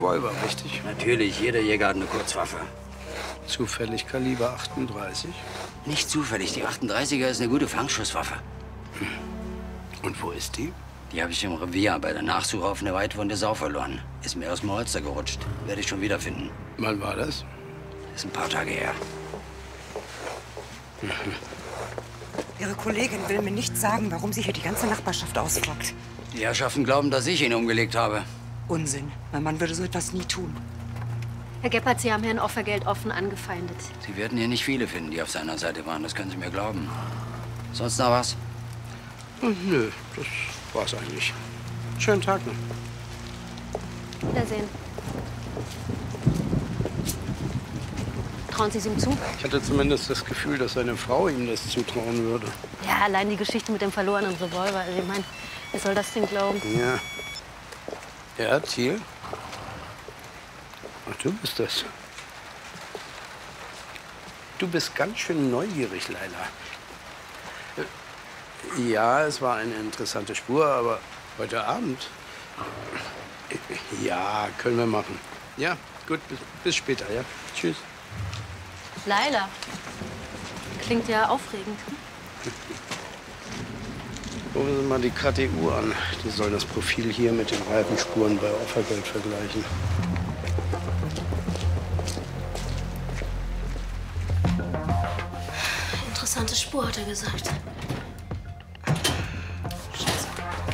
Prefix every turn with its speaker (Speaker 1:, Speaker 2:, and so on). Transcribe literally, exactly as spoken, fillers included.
Speaker 1: Revolver, richtig?
Speaker 2: Natürlich, jeder Jäger hat eine Kurzwaffe.
Speaker 1: Zufällig Kaliber achtunddreißig?
Speaker 2: Nicht zufällig, die achtunddreißiger ist eine gute Flankschusswaffe.
Speaker 1: Hm. Und wo ist die?
Speaker 2: Die habe ich im Revier bei der Nachsuche auf eine weitwunde Sau verloren. Ist mir aus dem Holster gerutscht. Werde ich schon wiederfinden.
Speaker 1: Wann war das?
Speaker 2: Ist ein paar Tage her.
Speaker 1: Mhm.
Speaker 3: Ihre Kollegin will mir nicht sagen, warum sie hier die ganze Nachbarschaft ausfragt.
Speaker 2: Die Herrschaften glauben, dass ich ihn umgelegt habe.
Speaker 3: Unsinn. Mein Mann würde so etwas nie tun.
Speaker 4: Herr Gebhardt, Sie haben Herrn Offergeld offen angefeindet.
Speaker 2: Sie werden hier nicht viele finden, die auf seiner Seite waren. Das können Sie mir glauben. Sonst noch was?
Speaker 1: Hm, nö, das war's eigentlich. Schönen Tag noch.
Speaker 4: Wiedersehen. Trauen Sie es ihm zu?
Speaker 1: Ich hatte zumindest das Gefühl, dass seine Frau ihm das zutrauen würde.
Speaker 4: Ja, allein die Geschichte mit dem verlorenen Revolver. Also ich meine, wer soll das denn glauben?
Speaker 1: Ja. Ja, Thiel? Ach, du bist das. Du bist ganz schön neugierig, Leila. Ja, es war eine interessante Spur, aber heute Abend? Ja, können wir machen. Ja, gut, bis, bis später, ja. Tschüss.
Speaker 4: Leila. Klingt ja aufregend.
Speaker 1: Gucken Sie mal die K T U an. Die soll das Profil hier mit den Reifenspuren bei Offergeld vergleichen.
Speaker 4: Interessante Spur, hat er gesagt.